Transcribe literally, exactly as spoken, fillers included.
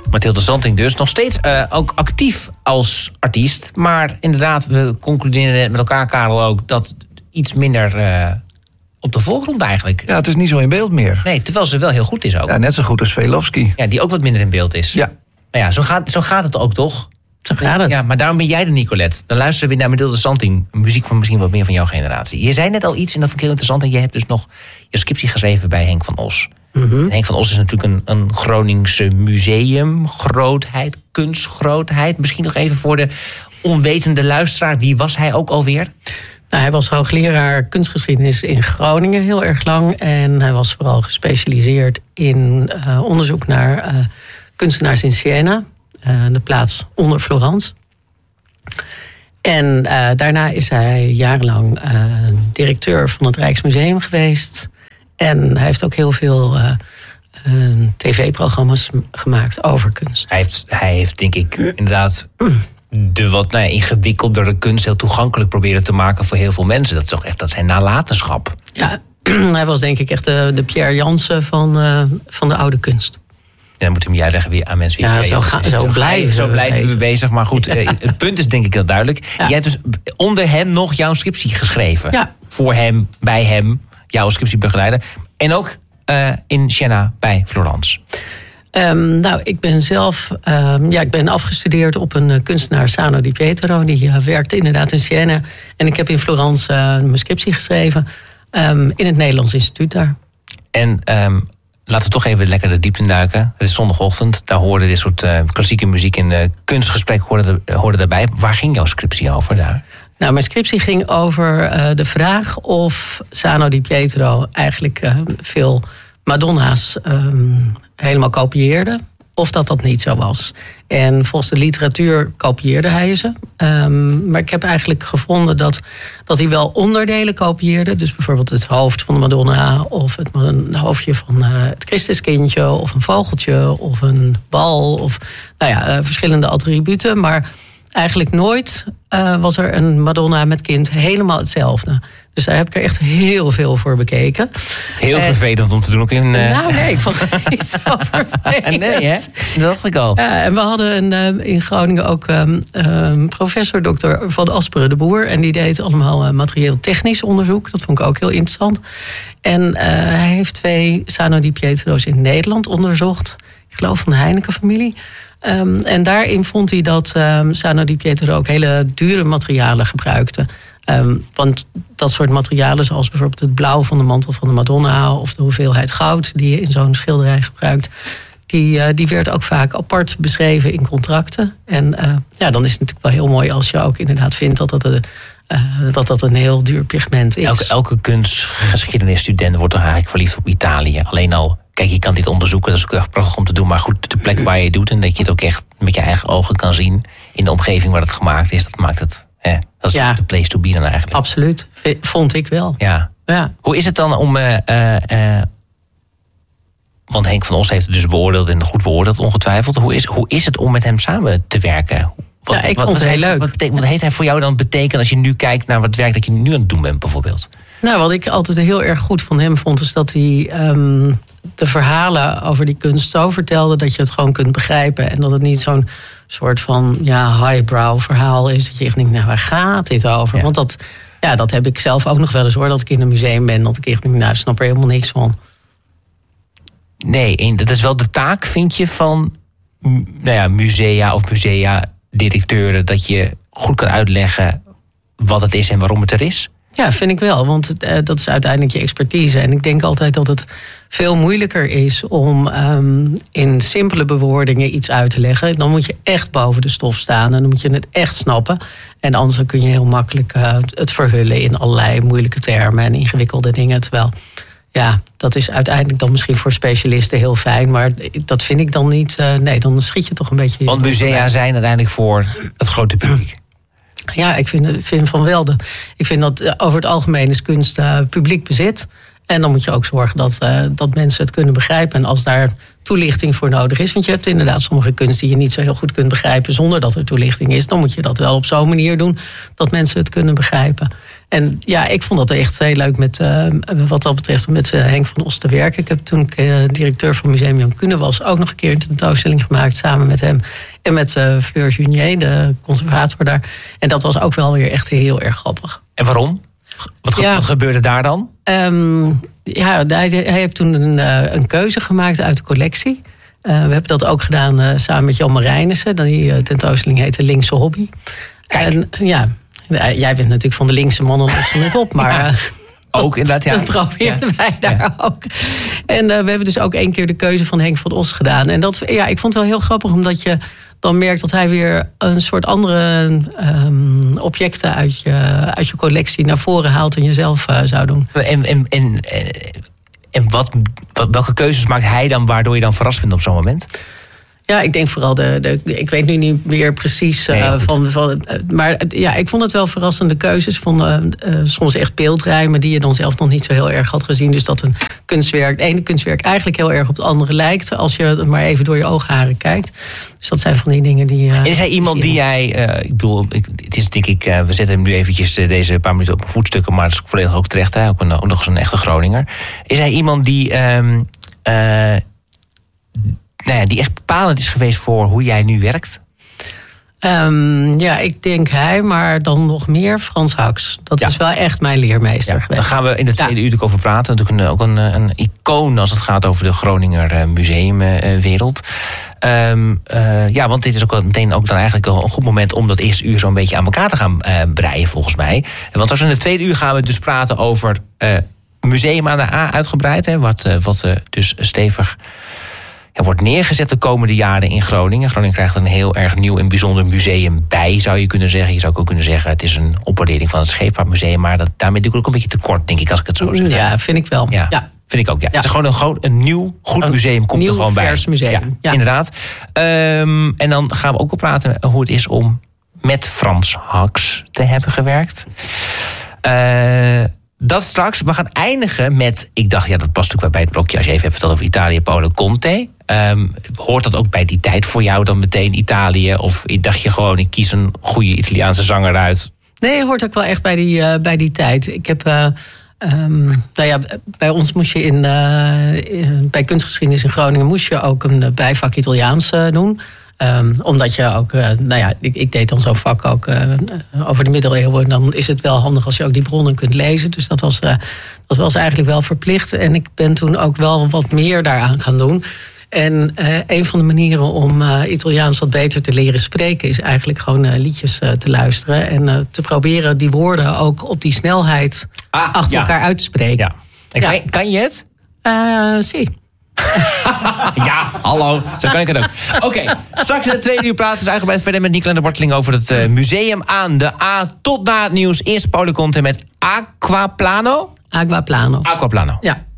Mathilde Santing dus. Nog steeds uh, ook actief als artiest. Maar inderdaad, we concluderen met elkaar, Karel, ook dat iets minder uh, op de voorgrond eigenlijk. Ja, het is niet zo in beeld meer. Nee, terwijl ze wel heel goed is ook. Ja, net zo goed als Velofsky. Ja, die ook wat minder in beeld is. Ja. Nou ja, zo gaat, zo gaat het ook toch? Zo gaat het. Ja, maar daarom ben jij de Nicolette. Dan luisteren we weer naar Mathilde Santing. Muziek van misschien wat meer van jouw generatie. Je zei net al iets en dat vond ik heel interessant. En je hebt dus nog je scriptie geschreven bij Henk van Os. Mm-hmm. Henk van Os is natuurlijk een, een Groningse museumgrootheid, kunstgrootheid. Misschien nog even voor de onwetende luisteraar. Wie was hij ook alweer? Nou, hij was hoogleraar kunstgeschiedenis in Groningen heel erg lang. En hij was vooral gespecialiseerd in uh, onderzoek naar uh, kunstenaars in Siena. Uh, de plaats onder Florence. En uh, daarna is hij jarenlang uh, directeur van het Rijksmuseum geweest. En hij heeft ook heel veel uh, uh, tv-programma's gemaakt over kunst. Hij heeft, hij heeft denk ik inderdaad de wat nou ja, ingewikkeldere kunst heel toegankelijk proberen te maken voor heel veel mensen. Dat is toch echt dat zijn nalatenschap. Ja, hij was denk ik echt de, de Pierre Jansen van, uh, van de oude kunst. En dan moeten we jij zeggen weer aan mensen. Ja, weer, zo, ga, zo, zo blijven, zo blijven we bezig. bezig. Maar goed, ja. Het punt is denk ik heel duidelijk. Ja. Jij hebt dus onder hem nog jouw scriptie geschreven. Ja. Voor hem, bij hem, jouw scriptiebegeleider. En ook uh, in Siena bij Florence. Um, nou, ik ben zelf um, ja, ik ben afgestudeerd op een uh, kunstenaar, Sano Di Pietro. Die uh, werkte inderdaad in Siena. En ik heb in Florence uh, mijn scriptie geschreven. Um, in het Nederlands Instituut daar. En um, laten we toch even lekker de diepte duiken. Het is zondagochtend. Daar hoorde dit soort uh, klassieke muziek en uh, kunstgesprek hoorde, hoorde daarbij. Waar ging jouw scriptie over daar? Nou, mijn scriptie ging over uh, de vraag of Sano Di Pietro eigenlijk uh, veel Madonna's um, helemaal kopieerde. Of dat dat niet zo was. En volgens de literatuur kopieerde hij ze. Um, maar ik heb eigenlijk gevonden dat, dat hij wel onderdelen kopieerde. Dus bijvoorbeeld het hoofd van de Madonna. Of het een hoofdje van uh, het Christuskindje. Of een vogeltje. Of een bal. Of nou ja, uh, verschillende attributen. Maar eigenlijk nooit uh, was er een Madonna met kind helemaal hetzelfde. Dus daar heb ik er echt heel veel voor bekeken. Heel en, vervelend om te doen ook in... Uh... Nou nee, ik vond het niet zo vervelend. Nee, hè? Dat dacht ik al. Ja, en we hadden een, uh, in Groningen ook um, um, professor dokter Van Asperen de Boer. En die deed allemaal uh, materieel-technisch onderzoek. Dat vond ik ook heel interessant. En uh, hij heeft twee Sano Di Pietro's in Nederland onderzocht. Ik geloof van de Heineken-familie. Um, en daarin vond hij dat um, Sano Di Pietro ook hele dure materialen gebruikte. Um, want dat soort materialen, zoals bijvoorbeeld het blauw van de mantel van de Madonna... of de hoeveelheid goud die je in zo'n schilderij gebruikt... die, uh, die werd ook vaak apart beschreven in contracten. En uh, ja, dan is het natuurlijk wel heel mooi als je ook inderdaad vindt... dat dat, een, uh, dat, dat een heel duur pigment is. Elke, elke kunstgeschiedenisstudent wordt toch eigenlijk verliefd op Italië. Alleen al, kijk, je kan dit onderzoeken, dat is ook echt prachtig om te doen... maar goed, de plek waar je het doet en dat je het ook echt met je eigen ogen kan zien... in de omgeving waar het gemaakt is, dat maakt het... Hè, dat is ja, de place to be dan eigenlijk. Absoluut, vond ik wel. Ja. Ja. Hoe is het dan om... Uh, uh, want Henk van Os heeft het dus beoordeeld en goed beoordeeld, ongetwijfeld. Hoe is, hoe is het om met hem samen te werken? Wat, ja, ik wat, vond het wat heel heeft, leuk. Wat, wat heeft hij voor jou dan betekend als je nu kijkt naar wat werk dat je nu aan het doen bent bijvoorbeeld? Nou, wat ik altijd heel erg goed van hem vond... is dat hij um, de verhalen over die kunst zo vertelde... dat je het gewoon kunt begrijpen. En dat het niet zo'n soort van ja, highbrow verhaal is. Dat je echt denkt, nou, waar gaat dit over? Ja. Want dat, ja, dat heb ik zelf ook nog wel eens hoor. Dat ik in een museum ben, dat ik echt denk, nou, ik snap er helemaal niks van. Nee, en dat is wel de taak, vind je, van nou ja, musea of musea-directeuren... dat je goed kan uitleggen wat het is en waarom het er is? Ja, vind ik wel, want uh, dat is uiteindelijk je expertise. En ik denk altijd dat het veel moeilijker is om um, in simpele bewoordingen iets uit te leggen. Dan moet je echt boven de stof staan en dan moet je het echt snappen. En anders dan kun je heel makkelijk uh, het verhullen in allerlei moeilijke termen en ingewikkelde dingen. Terwijl, ja, dat is uiteindelijk dan misschien voor specialisten heel fijn. Maar dat vind ik dan niet. Uh, nee, dan schiet je toch een beetje... Want musea zijn uiteindelijk voor het grote publiek. Ja, ik vind, vind van wel. De, ik vind dat uh, over het algemeen is kunst uh, publiek bezit. En dan moet je ook zorgen dat, uh, dat mensen het kunnen begrijpen. En als daar toelichting voor nodig is... want je hebt inderdaad sommige kunst die je niet zo heel goed kunt begrijpen... zonder dat er toelichting is. Dan moet je dat wel op zo'n manier doen dat mensen het kunnen begrijpen. En ja, ik vond dat echt heel leuk met, uh, wat dat betreft met uh, Henk van Os te werken. Ik heb toen ik uh, directeur van Museum Jan Kuhne was ook nog een keer een tentoonstelling gemaakt samen met hem. En met uh, Fleur Junier, de conservator daar. En dat was ook wel weer echt heel erg grappig. En waarom? Wat, ge- ja. wat gebeurde daar dan? Um, ja, hij, hij heeft toen een, uh, een keuze gemaakt uit de collectie. Uh, we hebben dat ook gedaan uh, samen met Jan Marijnissen. Die uh, tentoonstelling heette Linkse Hobby. Kijk. En ja, jij bent natuurlijk van de linkse mannen lossen het op, maar... Ja. Uh, Ook inderdaad, ja. Dat probeerden ja. wij daar ja. ook. En uh, we hebben dus ook één keer de keuze van Henk van Os gedaan. En dat, ja, ik vond het wel heel grappig, omdat je dan merkt dat hij weer een soort andere um, objecten uit je, uit je collectie naar voren haalt en jezelf uh, zou doen. En, en, en, en wat, wat, welke keuzes maakt hij dan waardoor je dan verrast bent op zo'n moment? Ja, ik denk vooral de, de. Ik weet nu niet meer precies. Uh, nee, van, van, uh, maar ja, ik vond het wel verrassende keuzes. Van uh, uh, soms echt beeldrijmen die je dan zelf nog niet zo heel erg had gezien. Dus dat een kunstwerk, het ene kunstwerk eigenlijk heel erg op het andere lijkt. Als je het maar even door je oogharen kijkt. Dus dat zijn van die dingen die. Uh, en is hij iemand die jij. Uh, ik bedoel, ik, het is denk ik. Uh, we zetten hem nu eventjes uh, deze paar minuten op voetstukken. Maar dat is volledig ook terecht. Hè? Ook, een, ook nog eens een echte Groninger. Is hij iemand die. Um, uh, Nou ja, die echt bepalend is geweest voor hoe jij nu werkt? Um, ja, ik denk hij, maar dan nog meer Frans Haks. Dat ja. is wel echt mijn leermeester ja, geweest. Daar gaan we in de tweede ja. uur natuurlijk over praten. Natuurlijk een, ook een, een icoon als het gaat over de Groninger museumwereld. Um, uh, ja, want dit is ook meteen ook dan eigenlijk een goed moment om dat eerste uur zo'n beetje aan elkaar te gaan uh, breien, volgens mij. Want als in de tweede uur gaan we dus praten over uh, Museum aan de A uitgebreid. Hè, wat, uh, wat uh, dus stevig... Er wordt neergezet de komende jaren in Groningen. Groningen krijgt een heel erg nieuw en bijzonder museum bij, zou je kunnen zeggen. Je zou ook kunnen zeggen, het is een opwaardering van het Scheepvaartmuseum. Maar dat, daarmee doe ik ook een beetje tekort, denk ik, als ik het zo zeg. Ja, vind ik wel. Ja, ja. vind ik ook, ja. ja. Het is gewoon een, groot, een nieuw, goed een museum komt nieuw, er gewoon bij. vers museum. Ja, ja. Inderdaad. Um, en dan gaan we ook wel praten hoe het is om met Frans Haks te hebben gewerkt. Uh, Dat straks. We gaan eindigen met... Ik dacht, ja, dat past natuurlijk bij het blokje. Als je even hebt verteld over Italië, Polen, Conte. Um, hoort dat ook bij die tijd voor jou dan meteen Italië? Of dacht je gewoon, ik kies een goede Italiaanse zanger uit? Nee, het hoort ook wel echt bij die, uh, bij die tijd. Ik heb... Uh, um, nou ja, bij ons moest je in... Uh, in bij kunstgeschiedenis in Groningen moest je ook een bijvak Italiaans uh, doen. Um, omdat je ook, uh, nou ja, ik, ik deed dan zo'n vak ook uh, over de middeleeuwen. En dan is het wel handig als je ook die bronnen kunt lezen. Dus dat was, uh, dat was eigenlijk wel verplicht. En ik ben toen ook wel wat meer daaraan gaan doen. En uh, een van de manieren om uh, Italiaans wat beter te leren spreken is eigenlijk gewoon uh, liedjes uh, te luisteren. En uh, te proberen die woorden ook op die snelheid ah, achter ja. elkaar uit te spreken. Ja. En kan, ja. je, kan je het? Uh, zie. Ja, hallo. Zo kan ik het ook. Oké, okay, straks in de tweede uur praten we dus uitgebreid verder met Nicolijn de Borteling over het uh, museum aan de A. Tot na het nieuws. Eerst Polen Conte met Aquaplano. Aquaplano. Aquaplano. Ja.